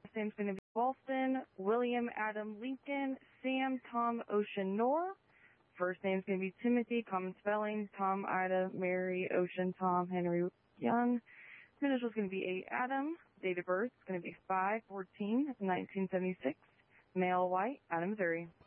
name's going to be Walston, William Adam Lincoln, Sam Tom Ocean Noor. First name's going to be Timothy, common spelling, Tom Ida Mary Ocean Tom Henry Young. Initial's going to be A. Adam. Date of birth is going to be 5/14/1976. Male, white, out of Missouri.